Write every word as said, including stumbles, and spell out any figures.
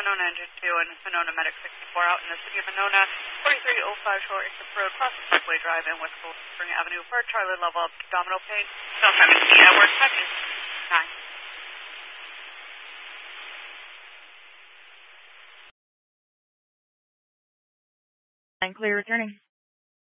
Monona Engine two and Monona Medic sixty-four out in the city of Monona, forty-three oh five Shore Exit Road, cross the Parkway Drive and West Cold Spring Avenue for Charlie level abdominal pain. Don't have any Edward, time is nine. And clear returning.